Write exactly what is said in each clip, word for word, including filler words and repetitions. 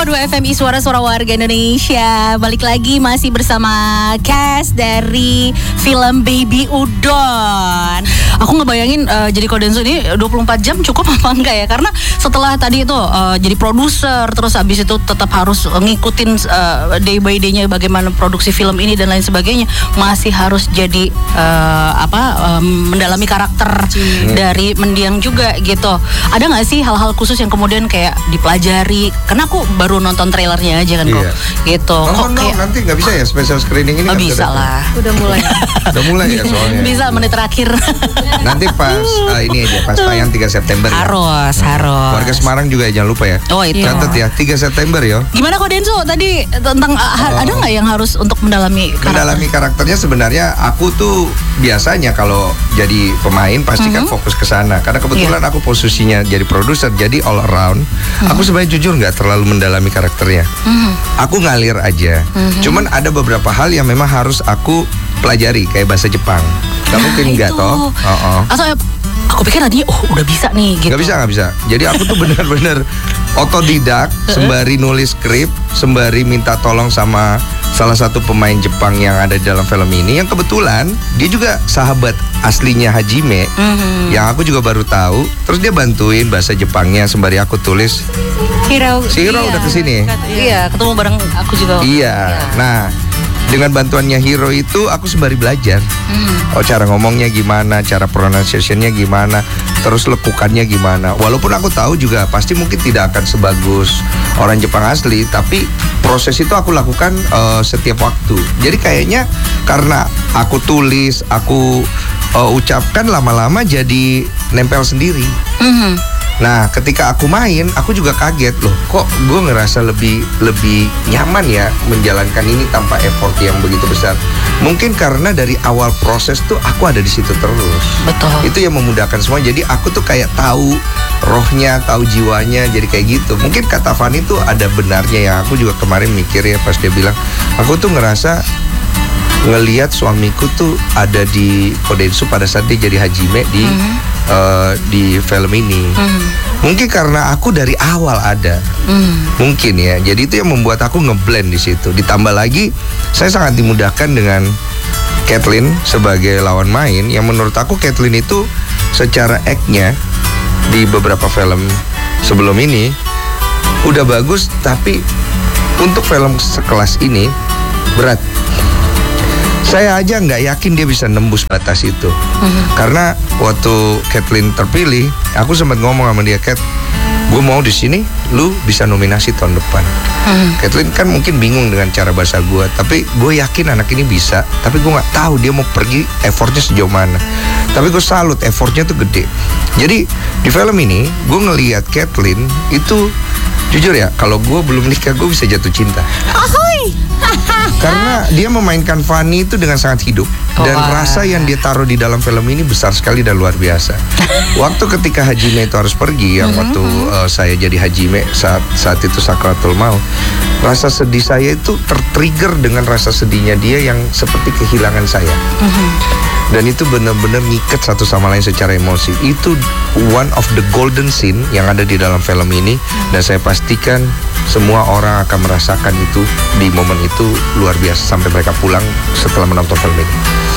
dua F M I Suara-Suara Warga Indonesia. Balik lagi masih bersama cast dari film Baby Udon. Aku ngebayangin uh, jadi Kodensu ini dua puluh empat jam cukup apa enggak ya? Karena setelah tadi itu uh, jadi produser, terus habis itu tetap harus ngikutin uh, day by day-nya bagaimana produksi film ini dan lain sebagainya, masih harus jadi uh, apa um, mendalami karakter hmm. dari mendiang juga gitu. Ada nggak sih hal-hal khusus yang kemudian kayak dipelajari? Karena aku baru nonton trailernya aja kan kok iya. gitu. Nonton dong, nanti nggak bisa ya special screening ini? Oh, bisa lah. Udah mulai. Udah mulai ya soalnya. Bisa menit terakhir. Nanti pas uh, ini aja pas tayang tiga September ya. Harus, hmm. harus. Warga Semarang juga jangan lupa ya. Oh itu. Catat ya tiga September ya. Gimana kok Densu tadi tentang uh, oh. ada nggak yang harus untuk mendalami karakter? Mendalami karakternya sebenarnya aku tuh biasanya kalau jadi pemain pasti mm-hmm. kan fokus ke sana. Karena kebetulan yeah. aku posisinya jadi produser, jadi all around. Mm-hmm. Aku sebenarnya jujur nggak terlalu mendalami karakternya. Mm-hmm. Aku ngalir aja. Mm-hmm. Cuman ada beberapa hal yang memang harus aku pelajari kayak bahasa Jepang. Gak mungkin enggak toh. Uh-uh. Atau aku pikir tadi oh udah bisa nih gitu. Gak bisa, gak bisa. Jadi aku tuh benar-benar otodidak sembari nulis skrip, sembari minta tolong sama salah satu pemain Jepang yang ada di dalam film ini, yang kebetulan dia juga sahabat aslinya Hajime, mm-hmm. yang aku juga baru tahu. Terus dia bantuin bahasa Jepangnya sembari aku tulis. Hiro, si Hiro iya, udah kesini. Iya, ketemu bareng aku juga. Iya, iya. Nah dengan bantuannya Hiro itu aku sembari belajar. Hmm. Oh cara ngomongnya gimana, cara pronunciation-nya gimana, terus lekukannya gimana. Walaupun aku tahu juga pasti mungkin tidak akan sebagus orang Jepang asli, tapi proses itu aku lakukan uh, setiap waktu. Jadi kayaknya karena aku tulis, aku uh, ucapkan, lama-lama jadi nempel sendiri. Hmm. Nah, ketika aku main, aku juga kaget loh. Kok gue ngerasa lebih lebih nyaman ya menjalankan ini tanpa effort yang begitu besar. Mungkin karena dari awal proses tuh aku ada di situ terus. Betul. Itu yang memudahkan semua. Jadi aku tuh kayak tahu rohnya, tahu jiwanya. Jadi kayak gitu. Mungkin kata Fani tuh ada benarnya ya. Aku juga kemarin mikir ya pas dia bilang, aku tuh ngerasa ngelihat suamiku tuh ada di Kodensu pada saat dia jadi Hajime di mm-hmm. uh, di film ini. Mm-hmm. Mungkin karena aku dari awal ada, mm. mungkin ya. Jadi itu yang membuat aku ngeblend di situ. Ditambah lagi, saya sangat dimudahkan dengan Kathleen sebagai lawan main. Yang menurut aku Kathleen itu secara act-nya di beberapa film sebelum ini udah bagus, tapi untuk film sekelas ini berat. Saya aja nggak yakin dia bisa nembus batas itu. Mm-hmm. Karena waktu Kathleen terpilih, aku sempat ngomong sama dia, Kat, gue mau di sini, lu bisa nominasi tahun depan. Mm-hmm. Kathleen kan mungkin bingung dengan cara bahasa gue, tapi gue yakin anak ini bisa. Tapi gue nggak tahu dia mau pergi effortnya sejauh mana. Tapi gue salut, effortnya tuh gede. Jadi di film ini, gue ngelihat Kathleen itu jujur ya, kalau gue belum nikah gue bisa jatuh cinta. Ahoy! Karena dia memainkan Fanny itu dengan sangat hidup. Dan oh, rasa yang dia taruh di dalam film ini besar sekali dan luar biasa. Waktu ketika Hajime itu harus pergi, yang waktu uh, saya jadi Hajime saat saat itu Sakratul Maut, rasa sedih saya itu tertrigger dengan rasa sedihnya dia yang seperti kehilangan saya. Dan itu benar-benar ngikat satu sama lain secara emosi. Itu one of the golden scene yang ada di dalam film ini. Dan saya pastikan semua orang akan merasakan itu di momen itu luar biasa sampai mereka pulang setelah menonton film ini.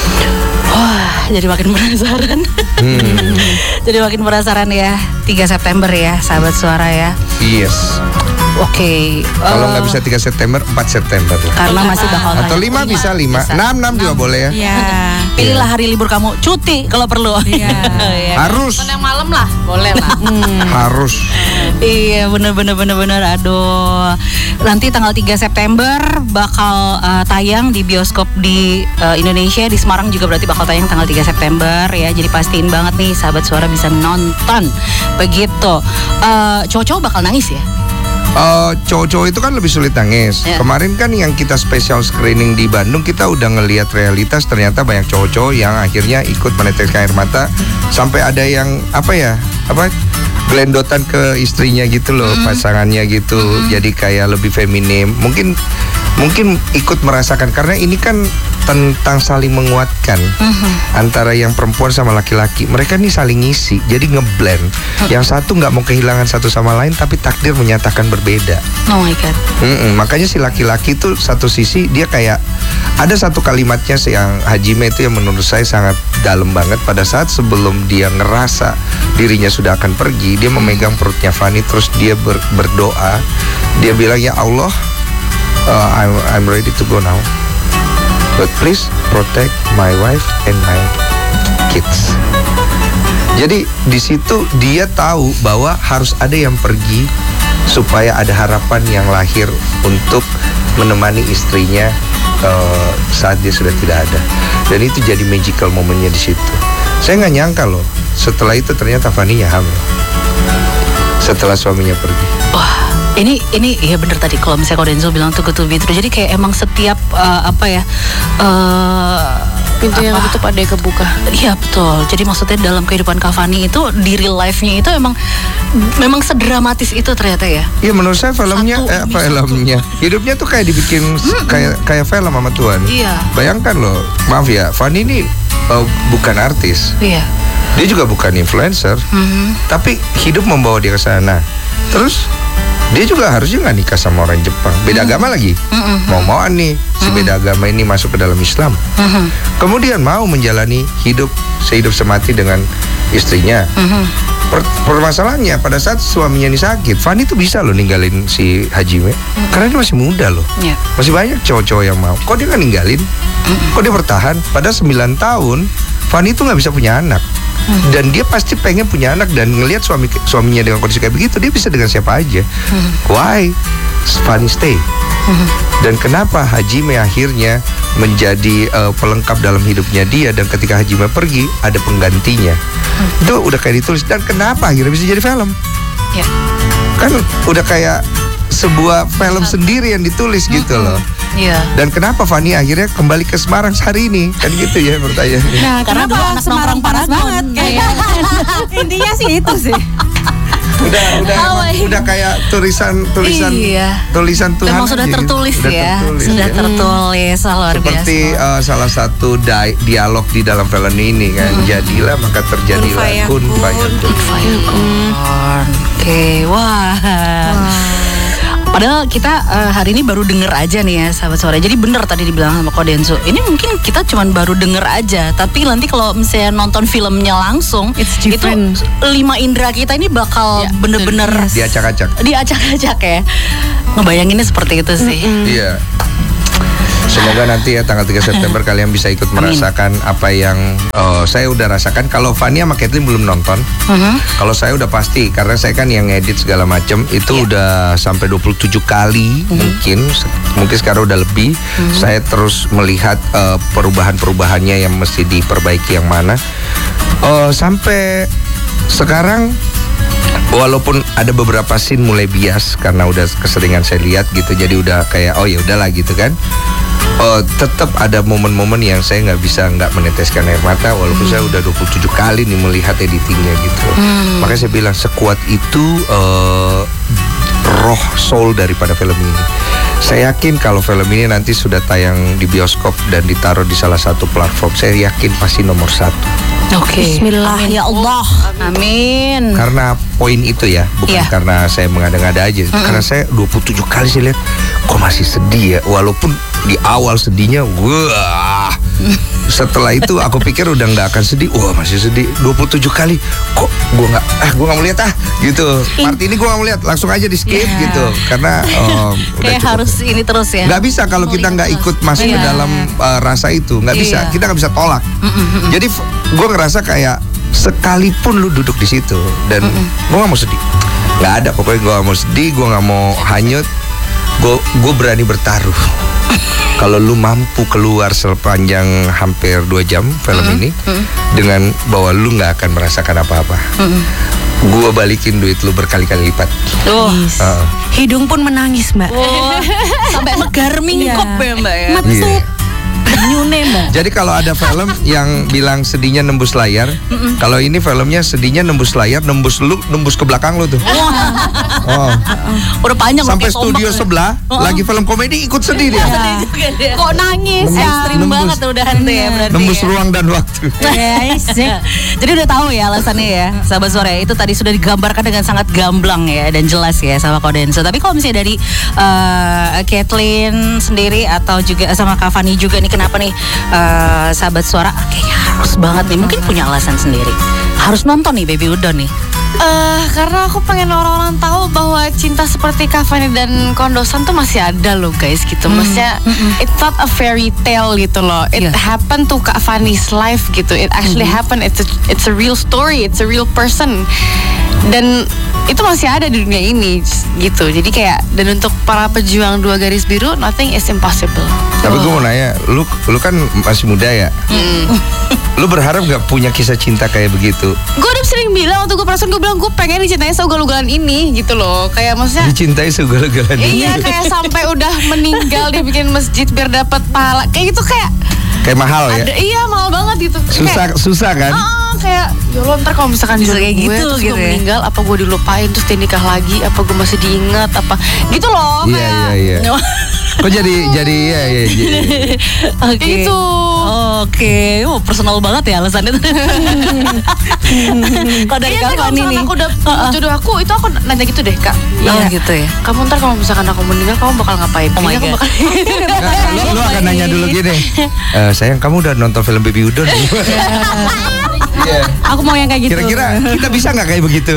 Wah, jadi makin penasaran. Hmm. Jadi makin penasaran ya. tiga September ya, sahabat suara ya. Yes. Oke. Okay, kalau nggak uh, bisa tiga September, empat September. Karena masih bakal atau lima bisa lima, enam enam juga boleh ya. Iya. Pilihlah hari libur kamu, cuti kalau perlu. Iya. Harus. Yang malam lah, boleh lah. Hmm. Harus. Iya, bener bener bener bener. Aduh. Nanti tanggal tiga September bakal uh, tayang di bioskop di uh, Indonesia, di Semarang juga berarti bakal tayang tanggal tiga September ya. Jadi pastiin banget nih sahabat suara bisa nonton. Begitu. Uh, cowok-cowok bakal nangis ya? Uh, cowok-cowok itu kan lebih sulit nangis. Yeah. Kemarin kan yang kita special screening di Bandung, kita udah ngelihat realitas ternyata banyak cowok-cowok yang akhirnya ikut meneteskan air mata sampai ada yang apa ya apa gelendotan ke istrinya gitu loh, mm. pasangannya gitu. Mm. Jadi kayak lebih feminim. Mungkin mungkin ikut merasakan karena ini kan tentang saling menguatkan antara yang perempuan sama laki-laki. Mereka nih saling ngisi, jadi ngeblend. Yang satu nggak mau kehilangan satu sama lain, tapi takdir menyatakan berbeda. Oh my god. Mm-mm, makanya si laki-laki itu satu sisi dia kayak ada satu kalimatnya sih yang Hajime itu yang menurut saya sangat dalam banget. Pada saat sebelum dia ngerasa dirinya sudah akan pergi, dia memegang perutnya Fanny, terus dia ber- berdoa. Dia bilang, ya Allah, uh, I'm, I'm ready to go now, but please protect my wife and my kids. Jadi di situ dia tahu bahwa harus ada yang pergi supaya ada harapan yang lahir untuk menemani istrinya uh, saat dia sudah tidak ada. Dan itu jadi magical momennya di situ. Saya nggak nyangka loh, setelah itu ternyata Fanny hamil setelah suaminya pergi. Wah, ini ini ya bener tadi kalau misalnya Kodenzo bilang tuh to be true. Jadi kayak emang setiap uh, apa ya uh, pintu yang tutup ada yang kebuka. Iya betul. Jadi maksudnya dalam kehidupan Kak Fanny itu di real life-nya itu emang memang sedramatis itu ternyata ya. Iya menurut saya filmnya Satu eh, apa demi filmnya hidupnya tuh kayak dibikin mm-hmm. kayak kayak film sama Tuhan. Iya. Bayangkan loh, maaf ya, Fanny ini uh, bukan artis. Iya. Dia juga bukan influencer, mm-hmm. tapi hidup membawa dia ke sana. Terus dia juga harusnya nggak nikah sama orang Jepang, beda mm-hmm. agama lagi. Mm-hmm. Mau-mauan nih si mm-hmm. beda agama ini masuk ke dalam Islam. Mm-hmm. Kemudian mau menjalani hidup sehidup semati dengan istrinya. Mm-hmm. Per- permasalahannya pada saat suaminya ini sakit, Fanny tuh bisa loh ninggalin si Hajime, mm-hmm. karena dia masih muda loh. Yeah. Masih banyak cowok-cowok yang mau. Kok dia nggak ninggalin? Mm-hmm. Kok dia bertahan? Pada sembilan tahun, Fanny tuh nggak bisa punya anak. Hmm. Dan dia pasti pengen punya anak, dan ngelihat suami suaminya dengan kondisi kayak begitu, dia bisa dengan siapa aja. Hmm. Why Fanny stay? Hmm. Dan kenapa Hajime akhirnya menjadi uh, pelengkap dalam hidupnya dia, dan ketika Hajime pergi ada penggantinya. Hmm. Itu udah kayak ditulis. Dan kenapa akhirnya bisa jadi film? Ya. Kan udah kayak sebuah film sendiri yang ditulis hmm. gitu loh. Iya. Dan kenapa Fanny akhirnya kembali ke Semarang hari ini? Kan gitu ya pertanyaannya. Nah, karena dulu anak Semarang panas banget kayak. Intinya sih itu sih. Udah udah oh, emang, udah kayak tulisan tulisan iya. tulisan Tuhan. Memang sudah tertulis gitu. ya. Sudah tertulis, sudah ya. tertulis luar Seperti biasa. uh, salah satu di- dialog di dalam film ini kan, hmm. jadilah maka terjadilah, kun fayakun. Kun fayakun. Oke, wah. Wow. Padahal kita uh, hari ini baru denger aja nih ya sahabat suara. Jadi bener tadi dibilang sama Kodenzo, ini mungkin kita cuman baru denger aja, tapi nanti kalau misalnya nonton filmnya langsung, itu lima indera kita ini bakal ya, bener-bener yes. diacak-acak diacak-acak ya. Ngebayanginnya seperti itu sih. Iya. Semoga nanti ya tanggal tiga September kalian bisa ikut merasakan Amin. apa yang uh, saya udah rasakan. Kalau Fanny sama Kathleen belum nonton, uh-huh. kalau saya udah pasti, karena saya kan yang ngedit segala macam itu yeah. udah sampai dua puluh tujuh kali uh-huh. mungkin mungkin sekarang udah lebih. Uh-huh. Saya terus melihat uh, perubahan-perubahannya yang mesti diperbaiki yang mana. Uh, sampai sekarang walaupun ada beberapa scene mulai bias karena udah keseringan saya lihat gitu, jadi udah kayak oh ya udahlah gitu kan. Oh, tetap ada momen-momen yang saya nggak bisa nggak meneteskan air mata walaupun hmm. saya udah dua puluh tujuh kali nih melihat editingnya gitu. Hmm. Makanya saya bilang sekuat itu uh, roh soul daripada film ini. Saya yakin kalau film ini nanti sudah tayang di bioskop dan ditaruh di salah satu platform, saya yakin pasti nomor satu. Oke. Okay. Bismillah. Amin. Ya Allah. Amin. Karena poin itu ya, bukan yeah. karena saya mengada-ngada aja. Mm-mm. Karena saya dua puluh tujuh kali saya lihat, kok masih sedih ya. Walaupun di awal sedihnya, wah. Setelah itu aku pikir udah nggak akan sedih. Wah masih sedih. dua puluh tujuh kali. Kok gue nggak, ah gue nggak mau lihat ah. Gitu. Part ini gue nggak mau lihat. Langsung aja di skip yeah. gitu. Karena um, kayak harus ini terus ya. Nggak bisa kalau kita nggak ikut masuk yeah. ke dalam uh, rasa itu. Nggak bisa. Yeah. Kita nggak bisa tolak. Mm-mm. Jadi gue ngerasa kayak sekalipun lu duduk di situ dan gue nggak mau sedih. Nggak ada. Pokoknya gue nggak mau sedih. Gue nggak mau hanyut. Gue gue berani bertaruh. Kalau lu mampu keluar sepanjang hampir dua jam film mm-hmm. ini mm-hmm. dengan bahwa lu nggak akan merasakan apa-apa, mm-hmm. gua balikin duit lu berkali-kali lipat. Oh, uh. Hidung pun menangis mbak. Oh, sampai megar mingkop ya mbak ya. Matsup. Nyune mbak. Jadi kalau ada film yang bilang sedihnya nembus layar, mm-mm. kalau ini filmnya sedihnya nembus layar, nembus lu, nembus ke belakang lu tuh. Oh. Udah panjang loh, Sampai kayak tombak. studio sebelah Oh. lagi film komedi ikut sedih dia. Kok nangis ya? Ekstrim Nembus. banget udah tuh ya berarti. Nembus ya. ruang dan waktu. Yes. Jadi udah tahu ya alasannya ya, sahabat sore itu tadi sudah digambarkan dengan sangat gamblang ya dan jelas ya sama Kodenso. Tapi kalau misalnya dari uh, Kathleen sendiri atau juga sama Kak Fani juga nih, kenapa nih uh, sahabat suara kayaknya harus banget nih, mungkin punya alasan sendiri harus nonton nih Baby Udon nih. Eh, karena aku pengen orang-orang tahu bahwa cinta seperti Kak Fani dan Kondosan tuh masih ada loh guys gitu. Maksudnya it's not a fairy tale gitu loh. It Yeah. happened to Kak Fani's life gitu. It actually happened. It's a, it's a real story. It's a real person. Dan itu masih ada di dunia ini gitu. Jadi kayak, dan untuk para pejuang dua garis biru, nothing is impossible. Tapi gue mau nanya, lu lu kan masih muda ya. Lu berharap gak punya kisah cinta kayak begitu? Gue udah sering bilang, waktu gue perasaan gue bilang gue pengen dicintai seugal-ugalan ini gitu loh. Kayak maksudnya Dicintai segala-galanya. iya, kayak sampai udah meninggal dia bikin masjid biar dapat pahala. Kayak gitu, kayak Kayak mahal ya. ada, iya mahal banget gitu. Susah Kayak, susah kan? ah, kayak ya Allah, ntar kalau misalkan Bisa jodoh kayak gue gitu, terus gitu gue ya. meninggal, apa gue dilupain terus dia nikah lagi, apa gue masih diingat, apa gitu loh. Iya kayak iya iya. Kok jadi jadi iya iya. iya. Oke. Kayak gitu. Oke, oh, personal banget ya alasannya. Kalau dari Iya, Kak kalau Fani misalkan nih. aku udah Uh-uh. jodoh aku, itu aku nanya gitu deh Kak. Oh, Iya. gitu ya. Kamu ntar kalau misalkan aku meninggal, kamu bakal ngapain? Oh my Kayaknya aku God. bakal Nah, lu, lu akan nanya dulu gini. "Eh, sayang, kamu udah nonton film Baby Udon?" Iya. Aku mau yang kayak gitu. Kira-kira kita bisa nggak kayak begitu?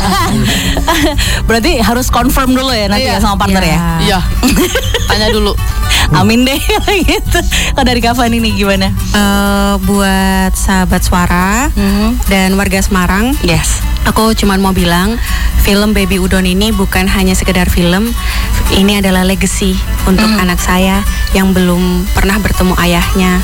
Berarti harus confirm dulu ya nanti ya Iya. sama partner ya. Iya. Tanya dulu. Amin deh gitu. Kalau dari Kak Fani nih gimana? Eh, buat sahabat suara dan warga Semarang, Yes. aku cuma mau bilang film Baby Udon ini bukan hanya sekedar film, ini adalah legacy untuk anak saya yang belum pernah bertemu ayahnya.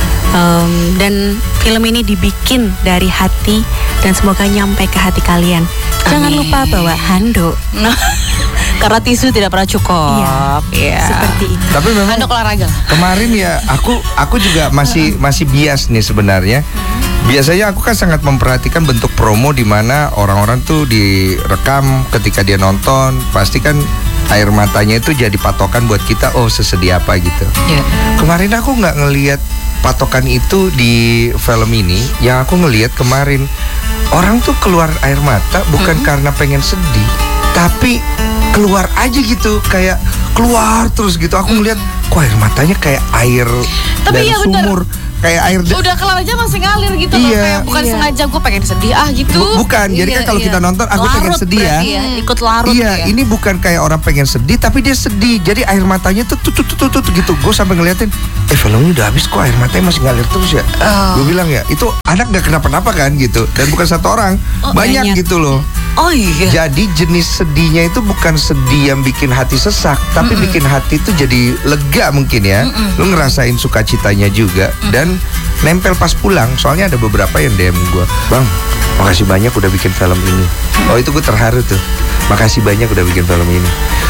Em, dan film ini dibikin dari hati dan semoga nyampe ke hati kalian. Jangan Amin. lupa bawa handuk. Nah, karena tisu tidak pernah cukup. Iya. Seperti itu. Tapi memang Handuk olahraga. kemarin ya aku aku juga masih masih bias nih sebenarnya. Biasanya aku kan sangat memperhatikan bentuk promo di mana orang-orang tuh direkam ketika dia nonton, pasti kan air matanya itu jadi patokan buat kita, oh sesedih apa gitu. Iya. Kemarin aku nggak ngelihat patokan itu di film ini. Yang aku ngelihat kemarin, orang tuh keluar air mata bukan karena pengen sedih, tapi keluar aja gitu, kayak keluar terus gitu. Aku ngelihat, kok air matanya kayak air Tapi dari iya bener. sumur, kayak air da- Udah kelar aja masih ngalir gitu loh. Iya. Kayak bukan Iya. sengaja gue pengen sedih ah gitu. Bu- bukan. Jadi kan Iya, kalau iya. kita nonton, aku pengen Larut sedih ya. berarti ya, ikut larut Iya, ya. ini bukan kayak orang pengen sedih, tapi dia sedih. Jadi air matanya tuh tuh tuh tuh, tuh, tuh, gitu. Gue sampai ngeliatin, eh filmnya udah habis kok air matanya masih ngalir terus ya. Oh. Gue bilang ya, itu anak gak kenapa-napa kan gitu. Dan bukan satu orang, Oh, banyak, banyak. gitu loh. Oh iya. Jadi jenis sedihnya itu bukan sedih yang bikin hati sesak, tapi bikin hati itu jadi lega mungkin ya. Lu ngerasain sukacitanya juga dan nempel pas pulang. Soalnya ada beberapa yang D M gue, "Bang, makasih banyak udah bikin film ini." Oh itu gue terharu tuh. Makasih banyak udah bikin film ini.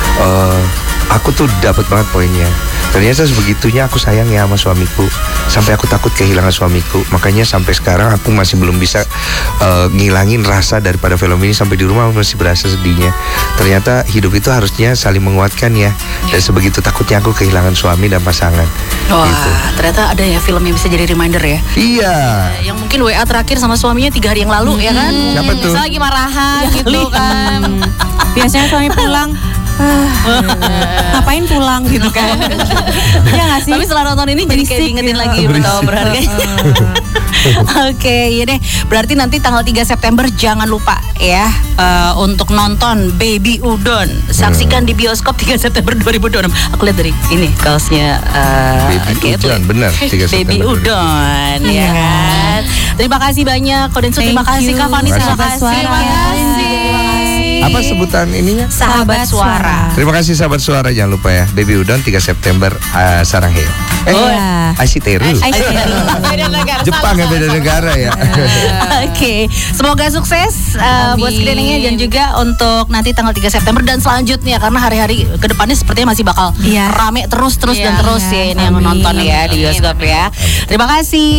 Eh, aku tuh dapat banget poinnya. Ternyata sebegitunya aku sayang ya sama suamiku, sampai aku takut kehilangan suamiku. Makanya sampai sekarang aku masih belum bisa eh, ngilangin rasa daripada film ini. Sampai di rumah masih berasa sedihnya. Ternyata hidup itu harusnya saling menguatkan ya. Dan sebegitu takutnya aku kehilangan suami dan pasangan. Wah, Gitu. ternyata ada ya film yang bisa jadi reminder ya. Iya. Yang mungkin W A terakhir sama suaminya tiga hari yang lalu ya kan? Siapa tuh? Misal lagi marahan gitu kan. Biasanya suami pulang, "Ah, ngapain pulang gitu kan? Ya nggak sih? Tapi setelah nonton ini jadi kayak Berisik diingetin gitu. lagi betapa berharganya. Oke, iya deh. Berarti nanti tanggal tiga September jangan lupa ya eh, untuk nonton Baby Udon. Saksikan di bioskop tiga September dua ribu dua puluh enam. Aku lihat dari ini kaosnya eh, Baby Kathleen. Udon, benar, tiga Baby September. Udon, ya kan. Terima kasih banyak Kodensu, terima Thank kasih you. Kak Fani, terima Sahabat kasih. suara. Terima kasih. Apa sebutan ininya? Sahabat suara. Terima kasih sahabat suara, jangan lupa ya, Baby Udon tiga September uh, Sarangheo. Eh, Oh, ya. Aisiteru. Beda negara. Jepang ya, beda negara ya. Oke, semoga sukses uh, buat screeningnya dan juga untuk nanti tanggal tiga September dan selanjutnya karena hari-hari kedepannya sepertinya masih bakal Iya. rame terus terus dan Iya. terus ya ini yang Amin. nonton ya di bioskop ya. Terima kasih.